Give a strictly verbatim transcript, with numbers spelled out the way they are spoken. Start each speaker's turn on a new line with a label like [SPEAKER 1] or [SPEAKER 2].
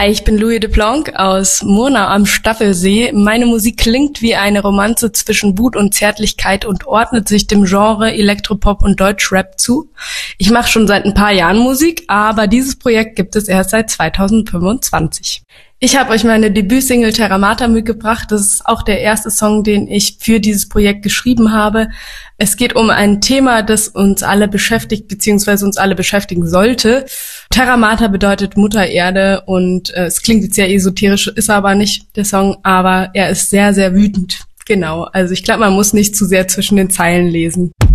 [SPEAKER 1] Hi, ich bin Louis de Plonk aus Murnau am Staffelsee. Meine Musik klingt wie eine Romanze zwischen Wut und Zärtlichkeit und ordnet sich dem Genre Elektropop und Deutschrap zu. Ich mache schon seit ein paar Jahren Musik, aber dieses Projekt gibt es erst seit zweitausendfünfundzwanzig. Ich habe euch meine Debütsingle Terra Mater mitgebracht. Das ist auch der erste Song, den ich für dieses Projekt geschrieben habe. Es geht um ein Thema, das uns alle beschäftigt, beziehungsweise uns alle beschäftigen sollte. Terra Mater bedeutet Mutter Erde und äh, es klingt jetzt sehr esoterisch, ist aber nicht der Song, aber er ist sehr, sehr wütend. Genau, also ich glaube, man muss nicht zu sehr zwischen den Zeilen lesen.